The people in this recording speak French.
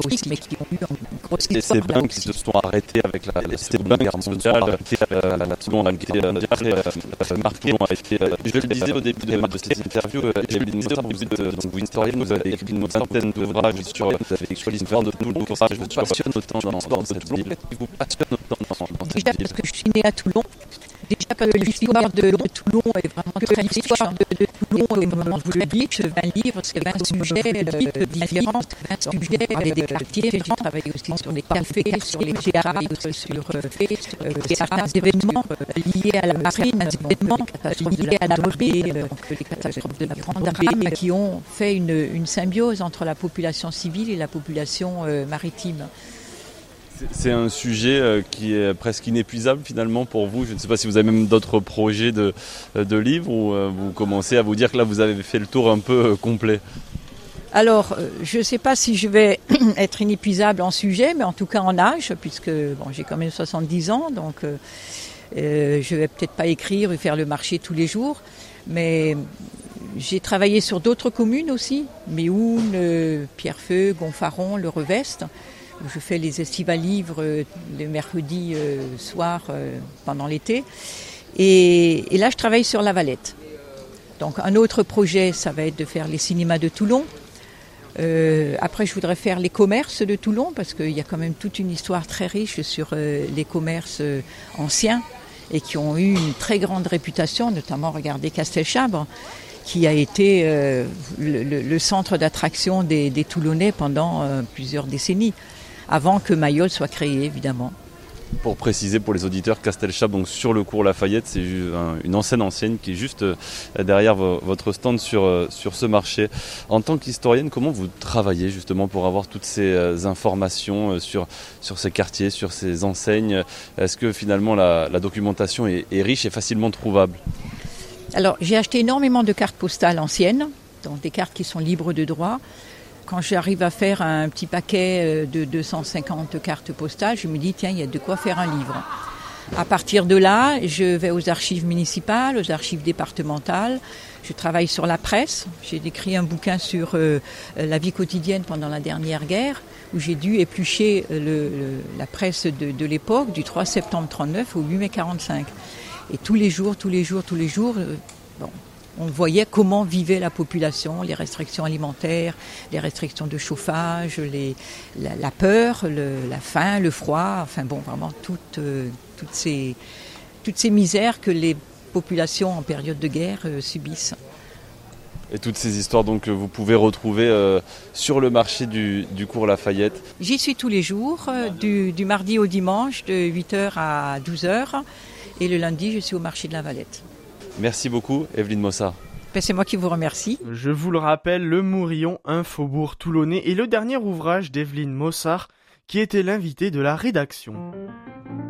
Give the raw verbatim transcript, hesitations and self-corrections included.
aussi, mais qui ont eu une grosse et histoire. ces bains qui se sont arrêtés avec la, ces bains guerre mondiale, euh, Toulon a été, euh, euh, Marc Toulon a été, euh, je le disais au début de, de cette interview, euh, Evelyne Mossart, vous êtes, euh, donc vous historienne, vous avez écrit une centaine d'ouvrages sur, vous avez écrit l'histoire de Toulon, pourquoi je vous passionne autant dans l'histoire de cette ville, qui vous passionne autant dans, dans cette Déjà ville. parce que je suis née à Toulon. Déjà parce que l'histoire de, de Toulon est vraiment très riche. L'histoire de, de Toulon est vraiment, je vous le dis, vingt livres, c'est vingt sujets euh, différents, vingt sujets avec des quartiers. J'ai travaillé aussi sur les cafés, sur les théâtres, sur euh, certains événements liés à la marine, événements liés à la marine, donc les catastrophes de la Grande Rame, qui ont fait une, une symbiose entre la population civile et la population euh, maritime. C'est un sujet qui est presque inépuisable finalement pour vous. Je ne sais pas si vous avez même d'autres projets de, de livres ou vous commencez à vous dire que là vous avez fait le tour un peu complet. Alors, je ne sais pas si je vais être inépuisable en sujet, mais en tout cas en âge, puisque bon, j'ai quand même soixante-dix ans, donc euh, je ne vais peut-être pas écrire et faire le marché tous les jours, mais j'ai travaillé sur d'autres communes aussi, Méhoun, euh, Pierrefeu, Gonfaron, Le Revest. Je fais les estivales-livres le mercredi euh, soir euh, pendant l'été. Et, et là, je travaille sur La Valette. Donc, un autre projet, ça va être de faire les cinémas de Toulon. Euh, après, je voudrais faire les commerces de Toulon, parce qu'il y a quand même toute une histoire très riche sur euh, les commerces euh, anciens et qui ont eu une très grande réputation, notamment, regardez Castelchabre, qui a été euh, le, le, le centre d'attraction des, des Toulonnais pendant euh, plusieurs décennies. Avant que Mayol soit créé, évidemment. Pour préciser pour les auditeurs, Castelchabre, donc sur le cours Lafayette, c'est une enseigne ancienne qui est juste derrière votre stand sur, sur ce marché. En tant qu'historienne, comment vous travaillez justement pour avoir toutes ces informations sur, sur ces quartiers, sur ces enseignes? Est-ce que finalement la, la documentation est, est riche et facilement trouvable? Alors, j'ai acheté énormément de cartes postales anciennes, donc des cartes qui sont libres de droit. Quand j'arrive à faire un petit paquet de deux cent cinquante cartes postales, je me dis, tiens, il y a de quoi faire un livre. À partir de là, je vais aux archives municipales, aux archives départementales. Je travaille sur la presse. J'ai écrit un bouquin sur euh, la vie quotidienne pendant la dernière guerre, où j'ai dû éplucher le, le, la presse de, de l'époque, du trois septembre trente-neuf au huit mai quarante-cinq. Et tous les jours, tous les jours, tous les jours, euh, bon... on voyait comment vivait la population, les restrictions alimentaires, les restrictions de chauffage, les, la, la peur, le, la faim, le froid, enfin bon, vraiment toutes, euh, toutes, ces, toutes ces misères que les populations en période de guerre euh, subissent. Et toutes ces histoires donc, que vous pouvez retrouver euh, sur le marché du, du cours Lafayette. J'y suis tous les jours, euh, du, du mardi au dimanche, de huit heures à douze heures, et le lundi, je suis au marché de la Valette. Merci beaucoup, Evelyne Mossart. Ben, c'est moi qui vous remercie. Je vous le rappelle, Le Mourillon, un faubourg toulonnais, est le dernier ouvrage d'Evelyne Mossart, qui était l'invitée de la rédaction.